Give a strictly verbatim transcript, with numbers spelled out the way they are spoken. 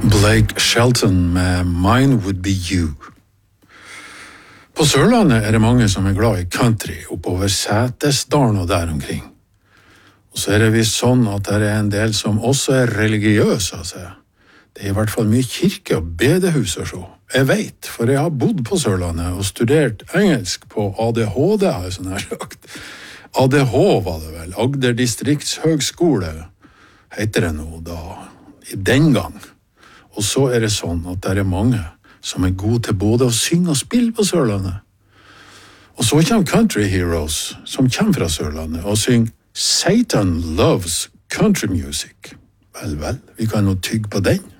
Blake Shelton med Mine Would Be You. På Sørlandet er det mange som er glad i country oppover Setesdalen og der omkring. Og så er det visst sånn at det er en del som også er religiøse, altså. Det er i hvert fall mye kirke og bedehus og så. Jeg vet, for jeg har bodd på Sørlandet og studert engelsk på A D H D, har jeg sånn her sagt. A D H var det vel, Agder distriktshøgskole, heter det nå da, i den gang. Og så er det sånn at det er mange som er gode til både å synge og spille på Sørlandet. Og så kommer Country Heroes, som kommer fra Sørlandet, og synger Satan Loves Country Music. Vel, vel, vi kan nå tygge på den.